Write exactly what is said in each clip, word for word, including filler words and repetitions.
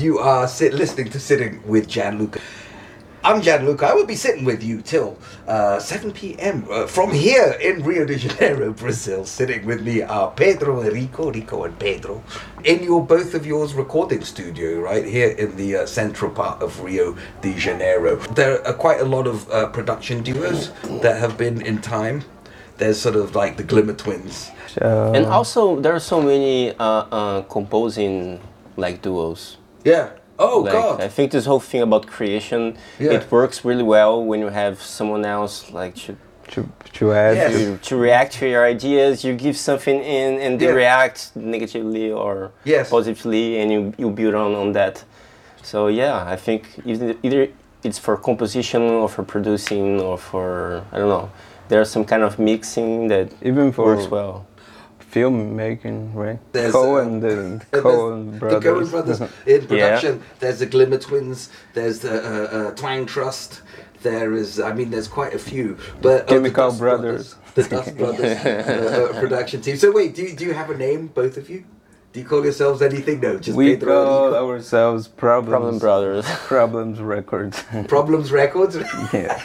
You are sit, listening to Sitting with Gianluca. I'm Gianluca. I will be sitting with you till uh, seven p.m. Uh, from here in Rio de Janeiro, Brazil. Sitting with me are Pedro and Rico, Rico and Pedro, in your both of yours recording studio right here in the uh, central part of Rio de Janeiro. There are quite a lot of uh, production duos that have been in time. There's sort of like the Glimmer Twins. Uh, and also there are so many uh, uh, composing like duos. Yeah. Oh, like, God. I think this whole thing about creation, Yeah. it works really well when you have someone else like to, to, to add Yes. to, to, to react to your ideas. You give something in and they Yeah. react negatively or Yes. positively, and you, you build on, on that. So yeah, I think either, either it's for composition or for producing or for, I don't know, there's some kind of mixing that even for works well. filmmaking, right? There's, Coen, uh, the There's Coen The brothers. Coen brothers in production. There's the Glimmer Twins. There's the uh, uh, Twang Trust. There is, I mean, there's quite a few. But oh, the Chemical Dust Brothers. The Dust Brothers uh, uh, production team. So wait, do you, do you have a name, both of you? Do you call yourselves anything? No, just We Pedro and call Rico. ourselves Problems, Problem Brothers. Problems Records. Problems Records. Yeah.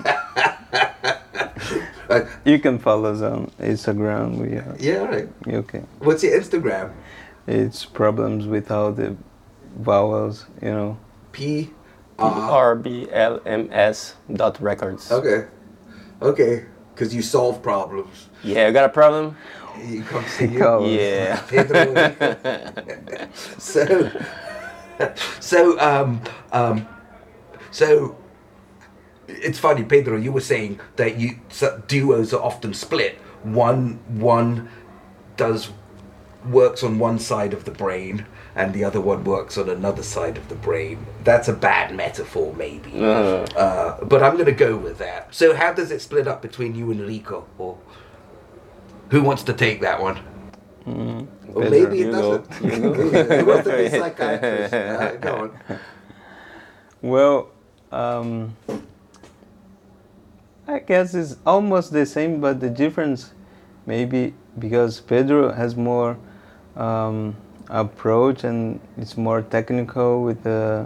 Uh, You can follow us on Instagram. We are, yeah, all right. okay. What's your Instagram? It's Problems without the vowels, you know. P R. R B L M S dot records. Okay. Okay. Because you solve problems. Yeah, you got a problem? You come see you. Call us. Yeah. Pedro and Rico. so, so, um, um, so, it's funny, Pedro, you were saying that you so duos are often split. One, one does, works on one side of the brain and the other one works on another side of the brain. That's a bad metaphor, maybe. Uh, Uh, but I'm going to go with that. So how does it split up between you and Rico? Or who wants to take that one? Mm, Or Pedro, maybe it you doesn't. go. You go. Who wants to be psychiatrist? Uh, go on. Well, um, I guess it's almost the same, but the difference maybe because Pedro has more um, approach and it's more technical with the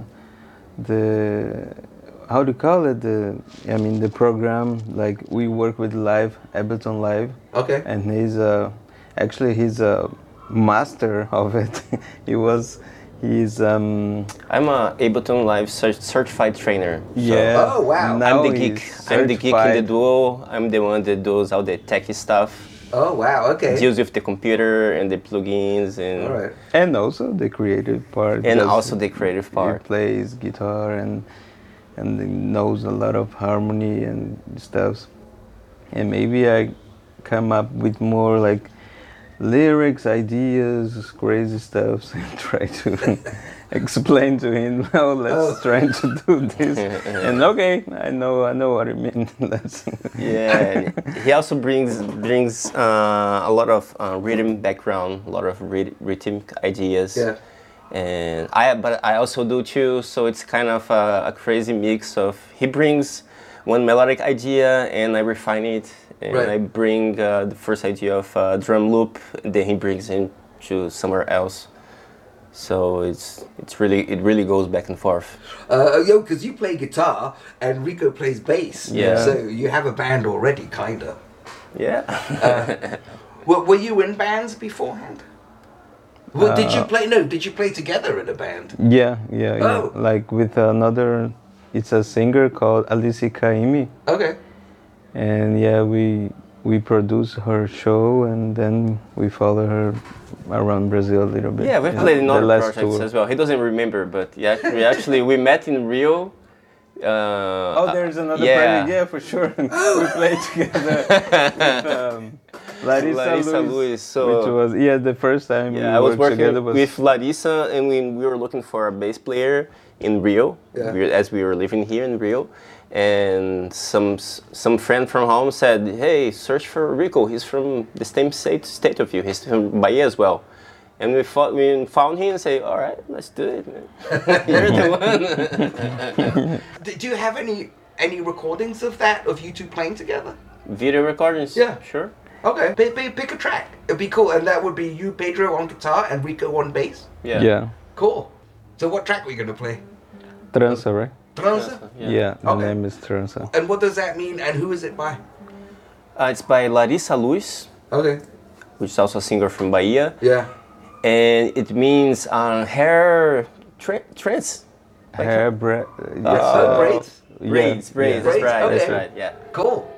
the how do you call it the I mean the program, like we work with live Ableton Live. Okay. And he's uh, actually he's a master of it. He was he's um I'm a Ableton Live cert- certified trainer. So yeah. Oh, wow. now I'm the he's geek. I'm the geek in the certified. duo. I'm the one that does all the techie stuff, Oh, wow. Okay. deals with the computer and the plugins, and All right. And also the creative part. and because also the creative He part. plays guitar and and he knows a lot of harmony and stuff. And maybe I come up with more like lyrics, ideas, crazy stuff, and try to explain to him. Now let's Oh. try to do this. And okay, I know, I know what you mean. Let's. Yeah, and he also brings brings uh, a lot of uh, rhythm background, a lot of ryth- rhythmic ideas. Yeah. And I, but I also do too. So it's kind of a, a crazy mix of he brings one melodic idea and I refine it, and Right. I bring uh, the first idea of uh, drum loop, and then he brings it to somewhere else. So it's it's really it really goes back and forth. Uh, yo, because you play guitar and Rico plays bass. Yeah. So you have a band already, kind of. Yeah. Were, were you in bands beforehand? Well, did Uh, you play? No, did you play together in a band? Yeah, yeah, yeah. Oh. Like with another, it's a singer called Alice Kaimi. Okay. And yeah, we we produce her show and then we follow her around Brazil a little bit. Yeah, we played in The other last projects tour. as well. He doesn't remember, but yeah, we actually we met in Rio. Uh, Oh, there's another yeah. project. Yeah, for sure. we played together with um, Larissa, Larissa Luis, Luis, so- which was yeah the first time Yeah, we I was worked working together was with Larissa, and we, we were looking for a bass player in Rio, Yeah. we, as we were living here in Rio. And some some friend from home said, "Hey, search for Rico. He's from the same state, state of you. He's from Bahia as well." And we fought, we found him and say, "All right, let's do it, man. You're the one." D- Do you have any any recordings of that of you two playing together? Video recordings. Yeah. Sure. Okay. Pick, pick, pick a track. It'd be cool, and that would be you, Pedro, on guitar, and Rico on bass. Yeah. yeah. Cool. So what track are we going to play? Trança, right? Trança? Yeah. Yeah, the Okay. name is Trança. And what does that mean, and who is it by? Uh, it's by Larissa Luz, Okay. which is also a singer from Bahia, Yeah. and it means uh, hair tra- trance. Like Hair, bre- Uh, yes, Uh, uh, braids? yeah, Braids, braids, yeah. that's Braids, right, that's okay. right, yeah. Cool.